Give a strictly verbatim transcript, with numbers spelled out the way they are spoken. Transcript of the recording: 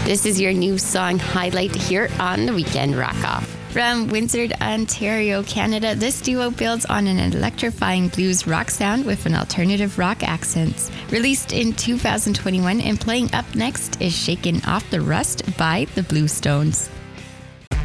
This is your new song highlight here on the Weekend Rock Off. From Windsor, Ontario, Canada, this duo builds on an electrifying blues rock sound with an alternative rock accent. Released in two thousand twenty-one and playing up next is Shaken Off the Rust by the Bluestones.